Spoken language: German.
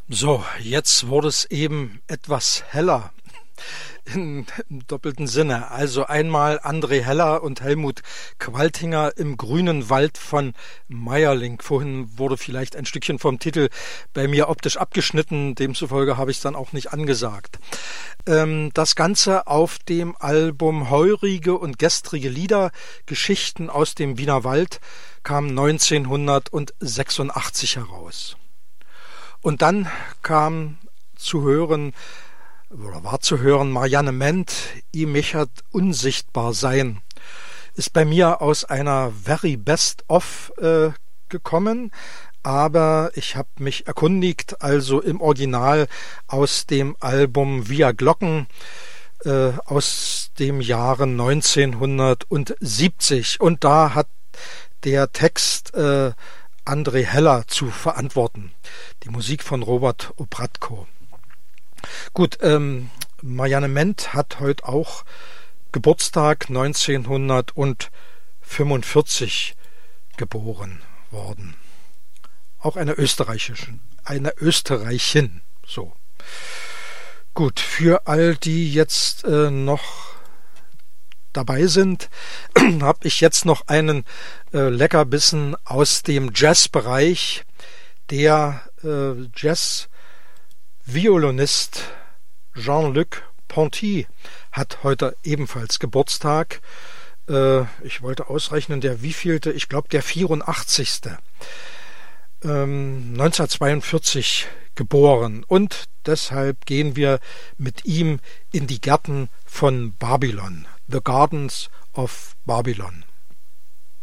So, jetzt wurde es eben etwas heller im doppelten Sinne. Also einmal André Heller und Helmut Qualtinger im grünen Wald von Mayerling. Vorhin wurde vielleicht ein Stückchen vom Titel bei mir optisch abgeschnitten, demzufolge habe ich es dann auch nicht angesagt. Das Ganze auf dem Album Heurige und gestrige Lieder, Geschichten aus dem Wiener Wald, kam 1986 heraus. Und dann kam zu hören, oder war zu hören, Marianne Ment, I mechert unsichtbar sein. Ist bei mir aus einer Very Best of gekommen, aber ich habe mich erkundigt, also im Original aus dem Album Via Glocken aus dem Jahre 1970. Und da hat der Text André Heller zu verantworten. Die Musik von Robert Obratko. Gut, Marianne Ment hat heute auch Geburtstag, 1945 geboren worden. Auch eine Österreichin. So. Gut, für all die jetzt noch dabei sind, habe ich jetzt noch einen Leckerbissen aus dem Jazzbereich. Der Jazz-Violinist Jean-Luc Ponty hat heute ebenfalls Geburtstag. Ich wollte ausrechnen, der wievielte? Ich glaube, der 84. 1942 geboren. Und deshalb gehen wir mit ihm in die Gärten von Babylon. The Gardens of Babylon.